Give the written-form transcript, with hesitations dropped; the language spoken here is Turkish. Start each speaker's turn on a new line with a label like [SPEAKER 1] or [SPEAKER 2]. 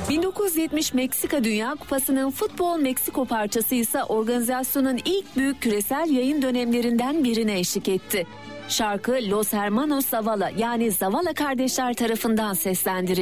[SPEAKER 1] 1970 Meksika Dünya Kupası'nın Futbol Meksiko parçası ise organizasyonun ilk büyük küresel yayın dönemlerinden birine eşlik etti. Şarkı Los Hermanos Zavala yani Zavala kardeşler tarafından seslendirildi.